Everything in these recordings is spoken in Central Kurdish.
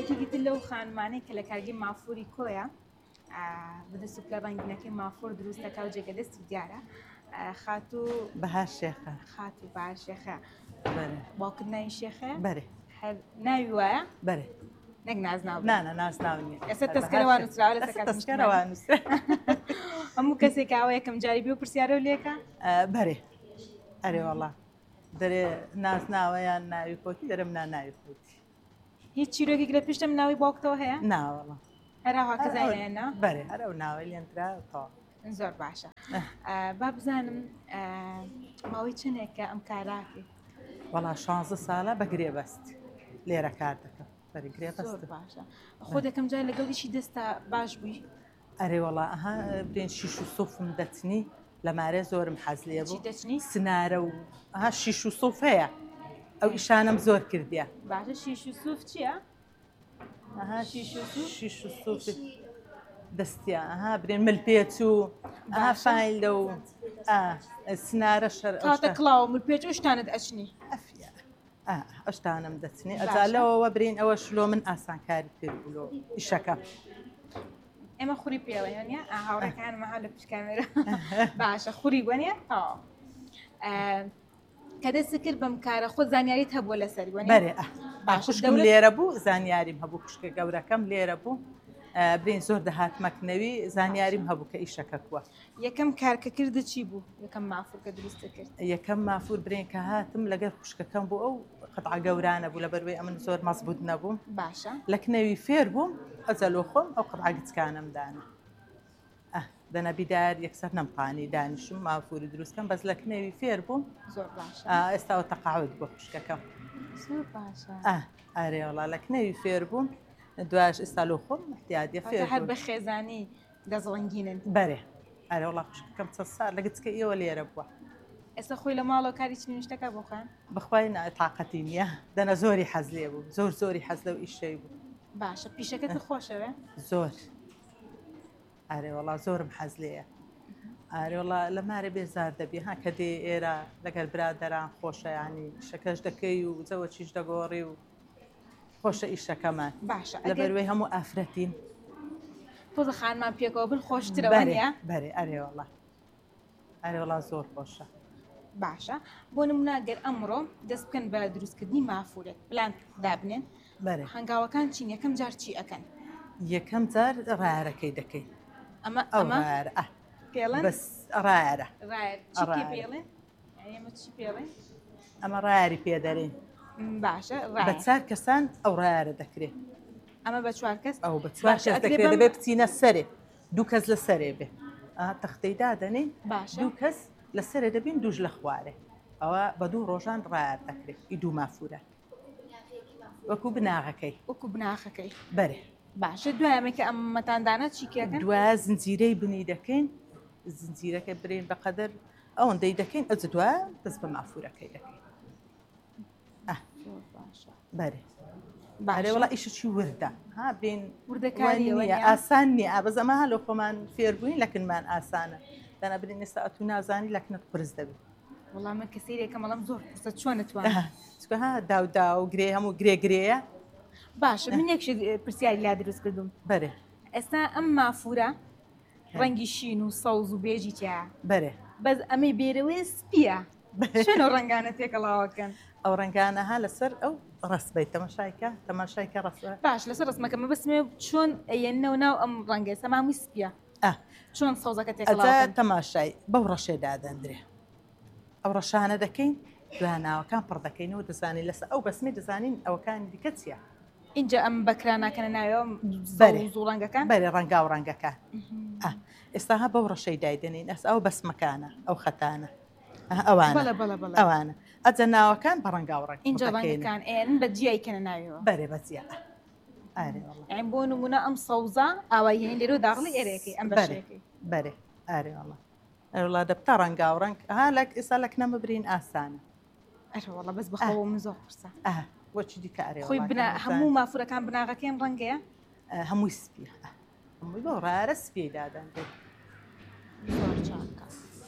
شتێکی تر لەو خانمانەی کە لە کارگەی مافۆری کۆیە بەدەست و پلە ڕەنگینەکەی مافۆر دروست دەکا و جێگە دەستی دیارە خاتو بەهار شێخە خاتو بەهار شێخە باوکت ناوی شێخە بەرێ هەر ناوی وایە بەرێ نەک نازناو نانە نازناو نیە ئێستا تەسکەرەوان نووسراوە لە تەسکەرەوان نووسرا هەموو کەسێک ئاوا یەکەم جاری بێ و پرسیارە و لێکە بەرێ ئەرێ وەڵا دەرێ نازناوە یان ناوی خۆتی دەرم ناوی خۆتی هیچ چیرۆکێک لە پشتم ناوی باوکتەوە هەیە ناوەڵا هەراها کەزانێنە بەرێ هەرە و ناوەی لێنرا تەواو زۆر باشە با بزانم ماوەی چنێکە ئەم کاراکێ وەڵا 16 ساڵە بەگرێ بەست لێرە کار دەکەم بەرگرێ بەست باشە خۆ دەکەم جای لەگەڵ ئیشی دەستا باش بووی ئەرێ وەڵا ئەها برێن شیش و سوفم دەچنی لە مارێ زۆرم حەز لێ بوو دەچنی سنارە و ئەها شیش و سوف هەیە ئەو ئیشانم زۆر کردیە باشە شیش و سوف چییە؟ ئەها شیش و سوف دەستیە ئەها برێن ملپێچ و ئەها فایل و سنارە شەر کاتە کڵاو ملپێچ و شتانت ئەچنی ئەشتانم دەچنی ئەجالەوە برین ئەوە شلۆ من ئاسانکاری پێ بوو ئیشەکە ئێمە خوری پێوەیانە هاوڕەکانمەها لە پشکامێرە باشە خوری وەنیە کە دەست کرد بەم کارە خۆ زانیاریت هەبووە لەسەری وەنێ بەرێ باششکم لێرە بوو زانیاریم هەبوو پشکە گەورەکەم لێرە بوو برین زۆر دەهاتمەکنەوی زانیاریم هەبوو کە ئیشەکە کووە یەکەم کارکە کردە چی بوو یەکەم مافورکە دروستە کرد یەکەم مافور برین کە هاتم لەگەر خوشکەکەم بوو ئەو قەتع گەورانە بوو لە بەروێ ئەمن زۆر مەزبوط نەبووم باشە لە کنەوی فێر بووم ئەجەلۆ خۆم ئەو قەتع گچکانم دانا دەنا بیدار یەکسەر نەمپانی دانیشم مافوری دروستکەم بەس لە کنەوی فێر بووم زۆر باشە ئێستاوە تەقاعود بۆ خوشکەکەم زۆر باشە ئارێ وڵا لە کنەوی فێر بووم دواش ئێستا لۆ خۆم احتیاجی فێر هەر بە خێزانی دەزڵنگینن بەرێ ئارێ وڵا خوشکەکەم چەند ساڵ لە گچکە ئێوە لێرە بووە ئێستا خۆی لە ماڵەوە کاری چنین شتەکە بخۆن بخوای تااقەتی نییە دەنە زۆری حەز لێ بوو زۆری حەز لەو ئیشەی بوو باشە پیشەکەت خۆشەوە زۆر ئارێ وڵا زۆرم حەز لێیە ئارێ وڵا لە مارە بێزار دەبێ ها کە دێ ئێرە لەگەر برادەران خۆشە ینی شەکەش دەکەی و جەوە چیش دەگۆڕی و خۆشە ئیشەکەمان باشە لە بەروێ هەموو ئافرەتین تۆزە خانمان پێکەوە بن خۆشترەوە نیە بەرێ ئەرێ وڵا ئەرێ وڵا زۆر خۆشە باشە بۆ نموناگەر ئەمڕۆ دەست بکەن بە دروستکردنی مافورێت پلان دابنێن بەرێ هەنگاوەکان چین یەکەم جار چی ئەەکەن یەکەم جار ڕایەرەکەی دەکەین ئەمە پێڵێن بەس ڕایەرە پێڵێن ئێمە چی پێڵێن ئەمە ڕایاری پێدەرێن باشە بە چار کەسان ئەو ڕایارە دەکرێت ئەمە بە چوار کەس ئەو بە چوار دەکرێت دەبێ بچینە سەرێ دوو کەس لە سەرێ بێ تەختەی دادەنین دوو کەس لە سەرێ دەبین دووش لە خوارێ ئەوە بە دوو ڕۆژان ڕایار دەکرێت ئی دوو مافورە وەکو بناغەکەی بەرێ باشە دوایەمێکە ئەم مەتاندانە چیکەکەن دوای زنجیرەی بنی دەکەین زنجیرەکە برین بەقەدەر ئەوەندەی دەکەین ئەج دوای دەست بە مافورەکەی دەکەین بەرێ بارێ وڵا ئیشی وردە ها بین وردەکاری ئاسان نییە ئابەزەمە هەلۆ خۆمان فێربووین لەکنمان ئاسانە دەنا برین ئێستا ئەتو نازانی لەکنت قرس دەبێت وەڵام من کەسێرێکە مەڵام زۆر قسە چۆنتوان ها داودا و گرێ هەموو گرێگرەیە باشە من یەکش پرسیاری لا دروست کردوم بەرێ ئێستا ئەم مافورە ڕەنگی شین و سەوز و بێژی تیا بەرێ بەس ئەمەی بێرەوەی سپیە چۆن ئەو ڕەنگانە تێکەڵاوەکەن ئەو ڕەنگانەها لەسەر ئەو ڕستبیت تەماشایکە ڕست باش لەسەر ڕستمەکەمە بەسمێ چۆن ئەەنەوە ناو ئەم ڕەنگە سەمامی سپیە چۆن سەوزەکە تێکەڵاوەکەن تەماشای بەو ڕەشێدا دەندرێ ئەو ڕەشانە دەکەین دواناوەکان پڕ دەکەینەوە دەزانین لەسەر ئەو بەسمی دەزانین ئەوەکانی دیکە چیە اینجا ئەم بەکراناکەنە ناوێ ڕەنگەکان بەرێ ڕەنگا و ڕەنگەکان ئێستاها بەو ڕەشەی دایدنین ئەس ئەو بەسمەکانە ئەو خەتانە ئەوانە ئەجە ناوەکان بە ڕەنگا و ڕەنگ اینجا ڕەنگەکان ئێن بە جیایکەنە ناوێەوە بەرێ بەجیا ئەم بۆ نمونە ئەم سەوزە ئاوایی لێرە داڕڵی ئێرەکەی ئەم بەشێکی بەرێ ئارێ وڵا ئەوڵا دەبتا ڕەنگا و ڕەنگ ها لەک ئێستا لەک نەمە برین ئاسانە ئەوڵە بەس بەخەوە من زۆر قرسە وەچی دیکە ئارێ خۆی هەموو مافورەکان بناغەکەم ڕەنگەیە هەمووی سپی هەمووی بۆ ڕارە سپی دادەن زۆر چاکە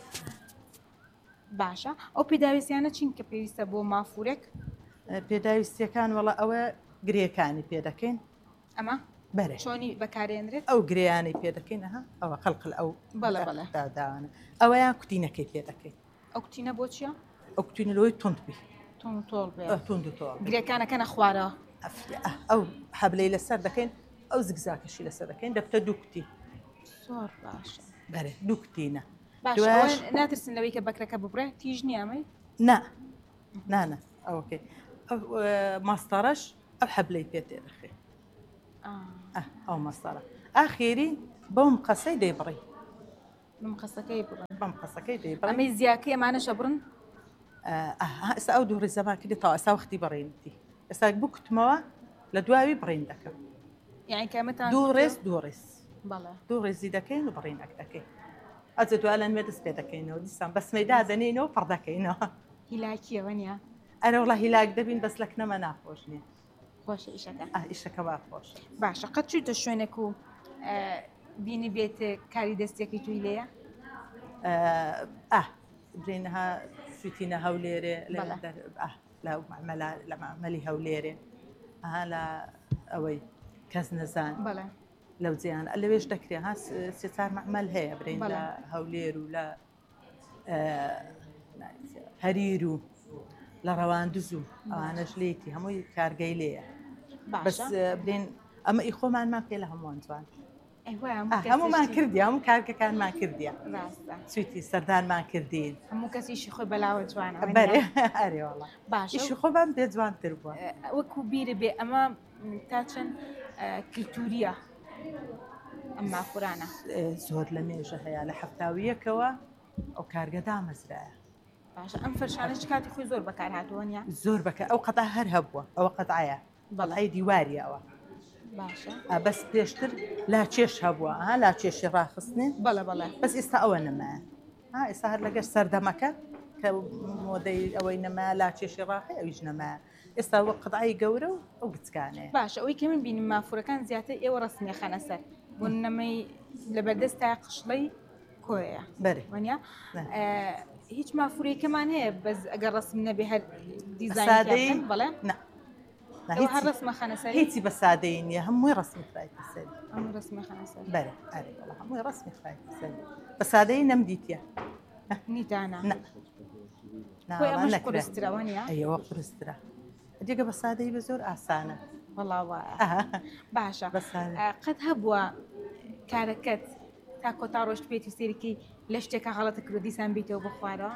باشە ئەو پێداویستیانە چین کە پێویستە بۆ مافورێک پێداویستیەکان وڵا ئەوە گرێەکانی پێ دەکەین ئەمە بەرێ چۆنی بەکارێنرێت ئەو گریانەی پێ دەکەینەها ئەوە خەڵقل ئەو بەڵێ بەڵێ داداوانە ئەوەیان کوتینەکەی پێ دەکەیت ئەو کتینە بۆ چییە؟ ئەو کوتینەوەی تندبی تۆڵ بێ تند و تۆڵ گرێکانەکەنە خوارەوە ئەو حەبلەی لەسەر دەکەین ئەو زگزاکەشی لەسەر دەکەین دەبتە دوو کوتی زۆر باشە بەرێ دوو کوتینە باش ناترسن لەوەی کە بەکرەکە ببڕێ تیژ نیامەی نانە ئەوکەی ماستەڕەش ئەو حەبلەی پێ تێ دەخێ ئەو مەستەرە ئاخێری بەم قەسەی دەیبڕی بم قەسەکەی بڕن بەم قەسەکەی دەیبڕ ئەمەی زیاکەی ئەمانەشە بڕن ئێستا ئەو دوو ڕێزەما کردی تا ئێستا وەختی بڕێنیتی ئێستا بکوتمەوە لە دواوی بڕین دەکەم یعنی کەمەتان دوو ڕێز بەڵێ دوو ڕێزی دەکەین و بڕینەک دەکەین ئەجە دوای لەنوێ دەست پێ دەکەینەوە دیسان بەسمەیدا دەنێنەوە پڕ دەکەینەوە هیلاکیەوە نیە ئەرە وڵا هیلاک دەبین بەس لە کنەمە ناخۆش نییە خۆشە ئیشەکە ئیشەکە وا خۆش باشە قەت چوویتە شوێنێک و بینی بێت کاری دەستێکی توی لێیە برینەها سویتینە هەولێرێ لە معمەلی هەولێرێ لە ئەوەی کەس نەزان بەڵێ لەو جیان لەوێش دەکرێ ها سێ چار معمەل هەیە برین لە هەولێر و لە هەریر و لە ڕەواندز و ئەوانەش لێتی هەمووی کارگەی لێیە بەس برین ئەمە ئیخۆمانمان پێ لە هەمووان جوان هەمومان کردی هەموو کارگەکانمان کردیە سویتی سەردانمان کردین هەموو کەسیشی خۆی بەلاوە جوانە بەرێ هەرێوەڵە باشیشی خۆبان پێ جوانتر بووە وەکو بیرە بێ ئەمە تا چەند کللتوریە ئەم مافورانە زۆر لە مێژە هەیە لە هەفتاویەکەوە ئەو کارگە دامەزرایە باشە ئەم فەرشانەی کاتی خۆی زۆر بەکار هاتووەنیە زۆر بەکە ئەو قەتا هەر هەبووە ئەوە قەتعایە بەڵای دیواریەوە باشە بەس پێشتر لا چێش هەبووە لا چێشی ڕاخستنێ بەڵێ بەڵێ بەس ئێستا ئەوە نەمایە ئێستا هەر لەگەر سەردەمەکە کە مۆدەی ئەوەی نەما لا چێشی ڕاخی ئەویش نەمایە ئێستا وە قەتعای گەورە و ئەو گچکانەیە باشە ئەوەی کە من بینیم مافورەکان زیاتر ئێوە ڕستنیە خەنە سەر بۆ نەمەی لە بەردەستا قشڵەی کۆیە بەرێ وانیا هیچ مافورێکەمان هەیە بەس ئەگەر ڕسم نەبێ هەر دیزاین بەڵێ هەر ڕسمە خەنە سەر هیچی بە سادەی نییە هەمووی ڕسمی خرايتە سەر هەموو ڕسمە خەنە سەر بەرێ هەمووی ڕسمی خرايتە سەر بە سادەی نەمدیتە نیتانە ئەمەش قورسترەوە نیە ئەوە قورسترە دیگە بە سادەی بە زۆر ئاسانە وەڵاوە باشە قەت هەبووە کارەکەت تا کۆتا ڕۆشت پێێتی سێرکی لە شتێکە هەڵەتە کرد دیسان بیتەوە بە خوارەوە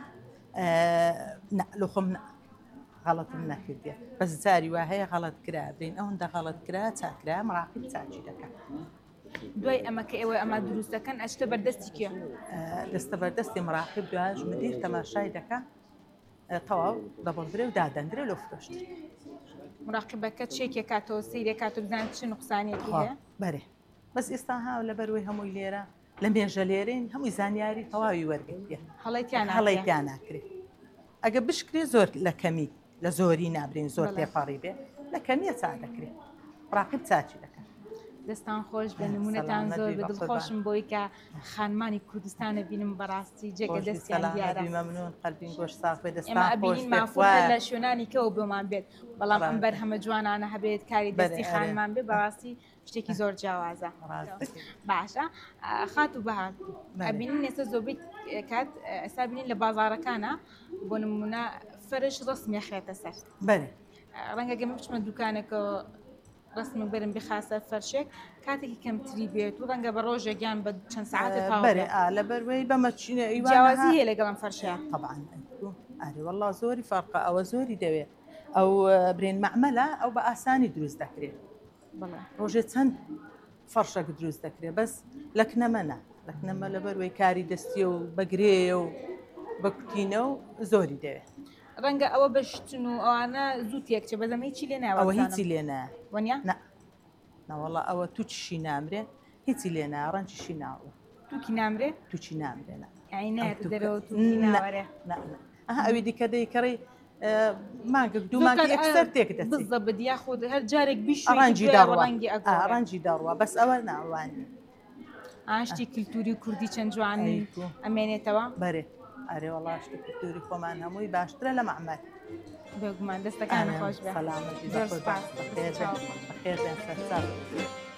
لە خۆم غەڵەتم نەکردێ بەس جاری وا هەیە غەڵەت کرا بین ئەوەندە غەڵەت کرا چاکرا مراقب چاچی دەکەم دوای ئەمە کە ئێوە ئەمە دروستەکەن ئەشتە بەردەستی کێ دەستە بەردەستی مراقب دوایش مدیر تەماشای دەکە تەواو دەبڵدرێ و دادەندرێ لە فرۆشت مراقبەکە چێکێ کاتەوە سەیرێ کاتۆ بزانێت چ نوقسانێکی هەیە بەرێ بەس ئێستا ها لە بەروەی هەمووی لێرە لە مێژە لێرین هەمووی زانیاری تەواوی وەرگێ هەڵەیتیان ناکرێت ئەگە بشکرێ زۆر لە کەمی لە زۆری نابرین زۆر تێپەڕی بێ لە کەمیە چا دەکرێت ڕاقب چاچی دەکەن دەستان خۆش بە نمونەتان زۆر دڵخۆشم بۆی کە خانمانی کوردستانە بینم بەڕاستی جێگە دەستیان دیارە مەمنون قەلبین گۆش ساغ بێ دەستان خۆش لە شوێنانی کەەوە بۆمان بێت بەڵام ئەم بەرهەمە جوانانە هەبێت کاری دەستی خانمان بێ بەڕاستی شتێکی زۆر جیاوازە باشە خات و بەهات ئەبینین ئێستا زۆربەی کات ئێستا بینین لە بازارەکانە بۆ نمونە فەرش ڕسمی خێتە سەر بەرێ ڕەنگە گەمە بچمە دوکانێکە ڕسمم بەرم بخاسە فەرشێک کاتێکی کەمتری بێت و ڕەنگە بە ڕۆژێکیان بە چەند ساعتە بەرێ لە بەروەی بەمەچینە جیاوازی هەیە لەگەڵم فەرشەیە طبعا ئەری وەڵڵا زۆری فەرقە ئەوە زۆری دەوێت ئەو برێن مەعمەلە ئەو بە ئاسانی دروست دەکرێت ڕۆژێ چەند فەرشەک دروست دەکرێت بەس لەکنەمەە لەکنەمە لە بەروەی کاری دەستیە و بەگرێ و بەکوتینە و زۆری دەوێت ڕەنگە ئەوە بەشتن و ئەوانە زوو تێکچە بەزەمەی چی لێ ناوە ئەوە هیچی لێنە وەنیا ناوەڵە ئەوە تووچشی نامرێ هیچی لێنە ڕەنجشی ناوە تووکی نامرێ تووچی نامرێنە ئەوی دیکە دەیکەڕی مانگە دوومانگە ئەکسەر تێک دەستە بەدیا خۆ هەر جارێک بیش ڕەنجی ڕەنجی داڕوە بەس ئەوە ناوانی ئاشتی کللتوری و کوردی چەند جوانی ئەمێنێتەوە بەرێ ئەرێ وەڵاشتی کللتوری خۆمان هەمووی باشترە لە مەعمەل بێگومان دەستەکان خۆش بێ سەلامەتی زۆر سپاس. بەخێر بێن سەرچاو